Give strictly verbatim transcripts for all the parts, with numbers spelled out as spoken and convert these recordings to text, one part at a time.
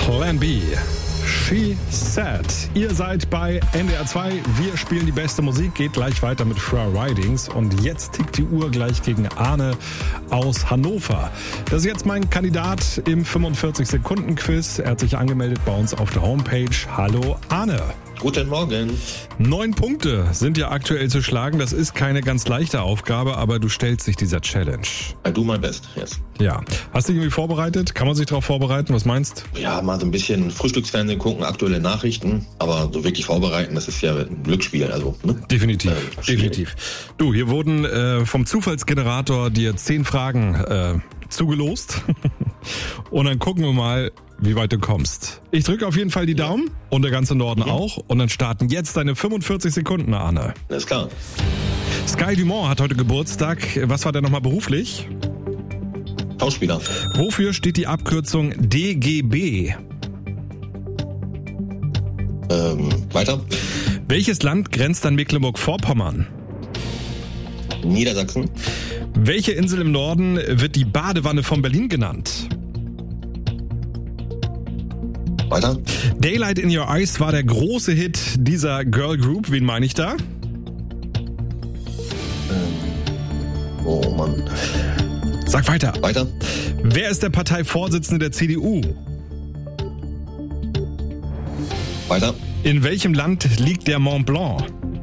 Plan B. She Said. Ihr seid bei N D R zwei. Wir spielen die beste Musik. Geht gleich weiter mit Fra Ridings. Und jetzt tickt die Uhr gleich gegen Arne aus Hannover. Das ist jetzt mein Kandidat im fünfundvierzig-Sekunden-Quiz. Er hat sich angemeldet bei uns auf der Homepage. Hallo Arne. Guten Morgen. Neun Punkte sind ja aktuell zu schlagen. Das ist keine ganz leichte Aufgabe, aber du stellst dich dieser Challenge. I do my best, yes. Ja. Hast du dich irgendwie vorbereitet? Kann man sich darauf vorbereiten? Was meinst du? Ja, mal so ein bisschen Frühstücksfernsehen gucken, aktuelle Nachrichten. Aber so wirklich vorbereiten, das ist ja ein Glücksspiel. Also, ne? Definitiv, äh, definitiv. Du, hier wurden äh, vom Zufallsgenerator dir zehn Fragen äh, zugelost. Und dann gucken wir mal, wie weit du kommst. Ich drücke auf jeden Fall die Daumen und der ganze Norden mhm. auch. Und dann starten jetzt deine fünfundvierzig Sekunden, Arne. Alles klar. Sky Dumont hat heute Geburtstag. Was war der nochmal beruflich? Schauspieler. Wofür steht die Abkürzung D G B? Ähm, weiter. Welches Land grenzt an Mecklenburg-Vorpommern? Niedersachsen. Welche Insel im Norden wird die Badewanne von Berlin genannt? Weiter. Daylight in Your Eyes war der große Hit dieser Girl Group. Wen meine ich da? Ähm, oh Mann. Sag weiter. Weiter. Wer ist der Parteivorsitzende der C D U? Weiter. In welchem Land liegt der Mont Blanc?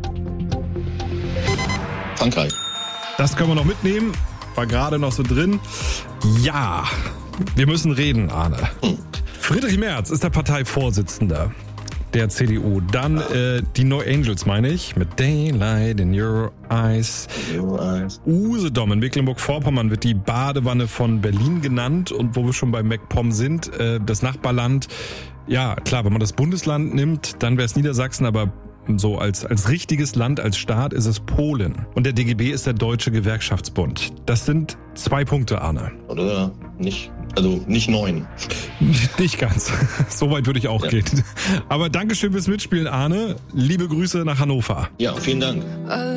Frankreich. Das können wir noch mitnehmen. War gerade noch so drin. Ja, wir müssen reden, Arne. Hm. Friedrich Merz ist der Parteivorsitzende der C D U. Dann äh, die No Angels, meine ich, mit Daylight in Your Eyes. Your eyes. Usedom in Mecklenburg-Vorpommern wird die Badewanne von Berlin genannt. Und wo wir schon bei MacPom sind, äh, das Nachbarland, ja klar, wenn man das Bundesland nimmt, dann wäre es Niedersachsen, aber so als, als richtiges Land, als Staat ist es Polen. Und der D G B ist der Deutsche Gewerkschaftsbund. Das sind zwei Punkte, Arne. Oder nicht, also nicht neun. Nicht ganz. So weit würde ich auch ja. gehen. Aber Dankeschön fürs Mitspielen, Arne. Liebe Grüße nach Hannover. Ja, vielen Dank.